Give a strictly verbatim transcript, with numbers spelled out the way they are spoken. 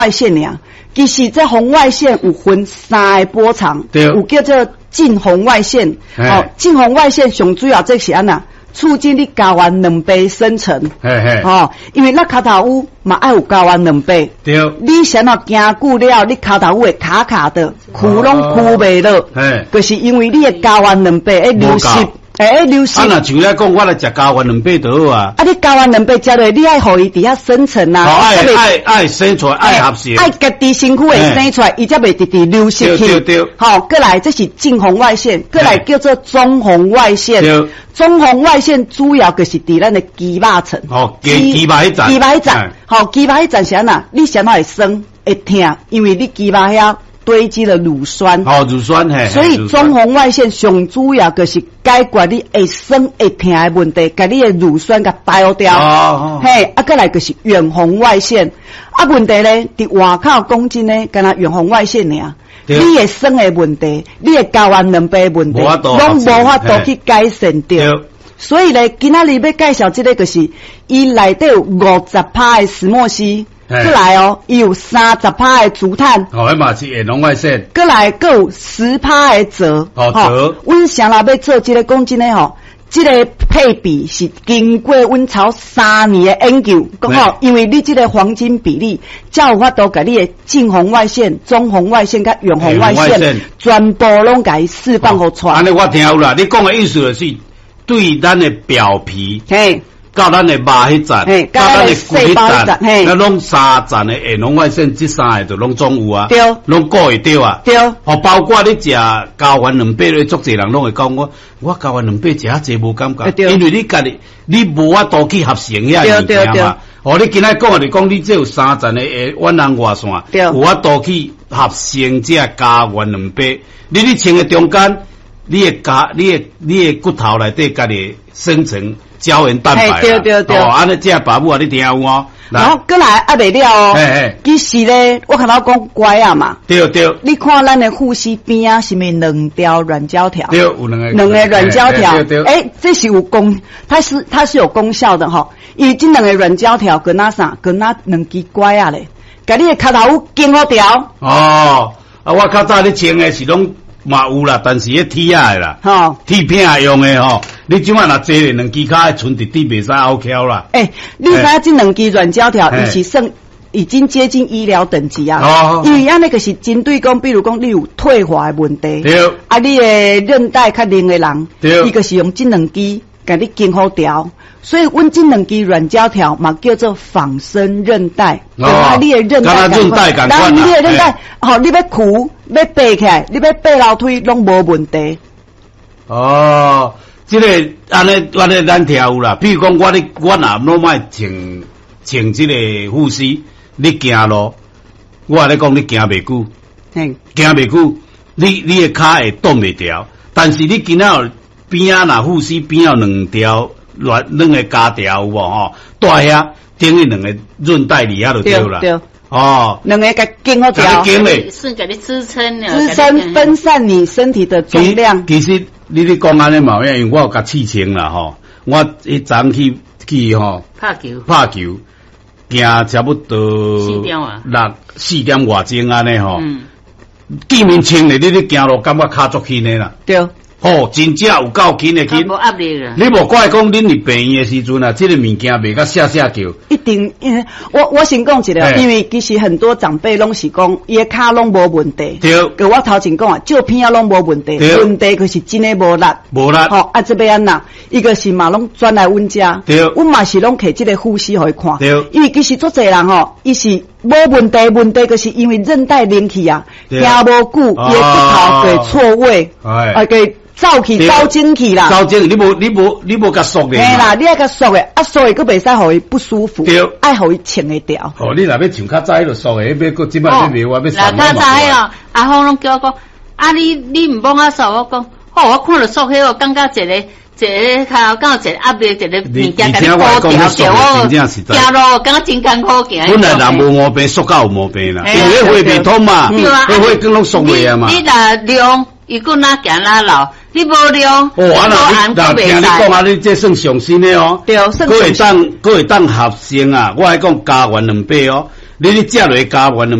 外线尔。其实这红外线有分三个波长，有叫做近红外线。哦，近红外线上主要这是安那？促进你睾丸两倍生成，嘿嘿，哦，因为咱骹头乌嘛爱有睾丸两倍，对，你想要行久了，你骹头乌会卡卡的，苦拢苦袂落，嘿，就是因为你的睾丸两倍会流失，会流失。啊，那像来讲，我来食睾丸两倍就好啊。啊，你睾丸两倍食落，你爱互伊伫遐生成啊，爱爱爱生出来，爱合成，爱家己身躯会生出来，伊才袂直直流失去。对对对。好，过来这是近红外线，过来叫做中红外线。对。中红外线主要就是伫咱的肌肉层，哦，肌肌肉迄层，肌肉迄层，好，肌肉迄层是安那？你想到会酸会痛，因为你肌肉遐堆积了乳酸，哦，乳酸嘿，所以中红外线上主要就是解决你会酸会痛的问题，甲你的乳酸甲排掉，哦，嘿，啊，过来就是远红外线，啊，问题咧，伫外口讲真咧，干那远红外线尔。你的酸的问题，你的睾丸两倍的问题，拢无法度去改善掉。所以咧，今仔日要介绍这个，就是伊内底有五十趴的石墨烯，过来哦，伊有三十趴的竹炭，哦，迄嘛是远红外线，过来各有十趴的锗，哦，锗，阮想啦要做这个讲真诶吼。这个配比是经过阮超三年的研究，讲吼，因为你这个黄金比例，才有法度甲你的近红外线、中红外线甲远红外线，全部拢甲伊释放互出来。安尼我听有啦，你讲的意思就是对咱的表皮，嘿，到咱的肉迄层，嘿，到咱的骨迄层，嘿，那拢三层的远红外线，这三个就拢总有啊，对，拢顾会到啊，对，哦，包括你食睾丸两百咧，足侪人拢会讲我。我睾丸两百食啊济无感觉，因为你家己你无法度去合成遐物件嘛。哦，你今仔讲就是讲你这有三层的诶远红外线，有法度去合成这睾丸两百。你你穿的中间，你的睾你的你的骨头内底家己生成胶原蛋白。对对对。哦，安尼这爸母啊，你听有哦。然后过来啊，袂了哦。嘿嘿。其实咧，我看到讲乖啊嘛。对对。你看咱的护膝边啊，是咪两条软胶条？对，有两个。两个软胶条。对对。诶，这是有功，它是它是有功效的哈。因为这两个软胶条跟那啥，跟那两支乖啊咧，甲你的脚头经好调。哦，啊，我较早咧穿的是拢。嘛有啦，但是迄铁啊啦，吼，铁片用的吼，你即摆若坐咧两支骹存伫底袂使拗翘啦。诶、欸，你知影这两支软胶条，伊是算已经接近医疗等级啊。哦。因为啊，那个是针对讲，比如讲你有退化的问题，对。啊，你的韧带较硬的人，对。伊个是用这两支甲你经好调。所以，阮这两支软胶条嘛叫做仿生韧带，哦，啊，你的韧带，韧带感官，你的韧带，吼，你要箍，要爬起来，你要爬楼梯，拢无问题。哦，这个安尼，安尼咱听有啦。比如讲，我咧，我若拢卖穿穿这个护膝，你行路，我咧讲你行袂久，嘿，行袂久，你你的骹会动袂调，但是你今仔有边啊，若护膝边啊两条。两两个加条有无吼？带遐等于两个韧带里遐就对了。对。哦。两个甲经好调。经嘞。是给你支撑。支撑分散你身体的重量。其实你咧讲安尼嘛，因为我有甲刺青啦吼，我迄阵去去吼。拍球。拍球，行差不多。四点啊。六四点外钟安尼吼。嗯。见面穿咧，你咧行路感觉骹足轻的啦。对。哦，真正有够紧的紧，无压力啦。你无怪讲恁伫病院的时阵啊，这个物件袂甲写写叫。一定，因为我我先讲一个，因为其实很多长辈拢是讲伊的骹拢无问题。对。个我头前讲啊，照片啊拢无问题。对。问题就是真诶无力。无力。吼，啊这边安那，一个是嘛拢转来阮家。对。阮嘛是拢摕这个护膝互伊看。对。因为其实足侪人吼，伊是无问题，问题就是因为韧带连起啊，行无久，伊的骨头会错位，啊个。走去走进去啦，走进你无你无你无甲缩咧，嘿啦，你爱甲缩诶，啊缩诶，佫袂使互伊不舒服，对，爱互伊穿会掉。哦，你若要像较早迄落缩诶，要佫即摆要袂我要上。较早哦，阿芳拢叫我讲，啊你你毋帮我缩，我讲，好，我看着缩迄个，感觉一个一个较敢有一个压力，一个物件甲你剥掉，对我行路感觉真艰苦行。本来人无毛病，缩到有毛病啦，因为血袂通嘛，血会更拢缩袂啊嘛。你若量。伊个哪行哪老，你无量，哦，啊那你那听你讲啊，你这算上新的哦，对，算上新。佫会当佫会当合成啊，我还讲加完两倍哦。 你咧食落加完